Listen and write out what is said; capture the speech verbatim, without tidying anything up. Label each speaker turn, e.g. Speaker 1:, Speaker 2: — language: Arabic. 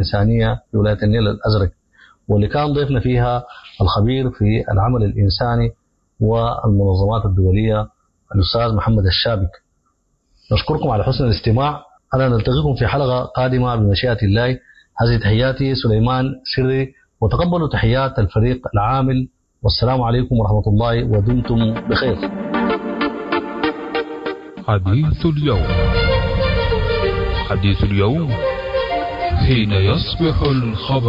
Speaker 1: الإنسانية في ولاية النيل الأزرق، واللي كان ضيفنا فيها الخبير في العمل الإنساني والمنظمات الدولية الأستاذ محمد الشابك. نشكركم على حسن الاستماع. أنا نلتقيكم في حلقة قادمة بمشيئة الله. هذه تحياتي سليمان سري، وتقبلوا تحيات الفريق العامل، والسلام عليكم ورحمة الله ودمتم بخير.
Speaker 2: حديث اليوم. حديث اليوم حين يصبح الخبر